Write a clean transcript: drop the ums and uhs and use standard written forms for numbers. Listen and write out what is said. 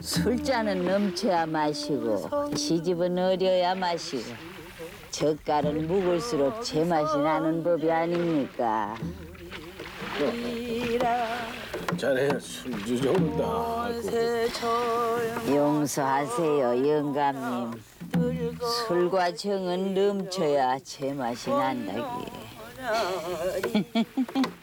술잔은 넘쳐야 마시고 시집은 어려야 마시고 젓갈은 묵을수록 제맛이 나는 법이 아닙니까? 자네 술주 좋은다. 용서하세요 영감님. 술과 정은 넘쳐야 제맛이 난다기.